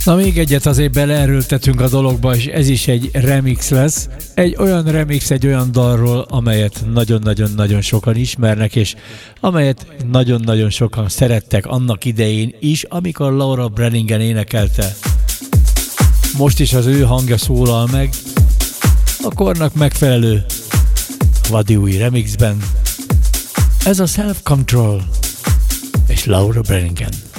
Na még egyet azért beleerőltetünk a dologba, és ez is egy remix lesz. Egy olyan remix, egy olyan dalról, amelyet nagyon-nagyon-nagyon sokan ismernek, és amelyet nagyon-nagyon sokan szerettek annak idején is, amikor Laura Branigan énekelte. Most is az ő hangja szólal meg, a kornak megfelelő vadi új remixben. Ez a Self Control és Laura Branigan.